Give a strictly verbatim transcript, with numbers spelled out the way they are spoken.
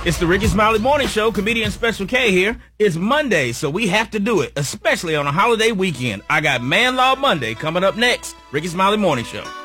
It's the Ricky Smiley Morning Show. Comedian Special K here. It's Monday, so we have to do it, especially on a holiday weekend. I got Man Law Monday coming up next. Ricky Smiley Morning Show.